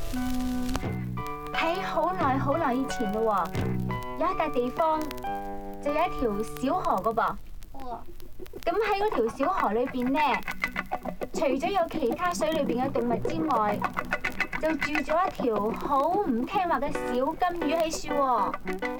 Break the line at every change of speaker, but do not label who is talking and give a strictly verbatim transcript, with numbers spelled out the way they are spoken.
嗯，喺好耐好耐以前咯喎，有一笪地方就有一條小河噶噃。
哇！
咁喺嗰條小河裏邊呢，除咗有其他水裏邊嘅動物之外，就住咗一條好唔聽話嘅小金魚喺樹喎。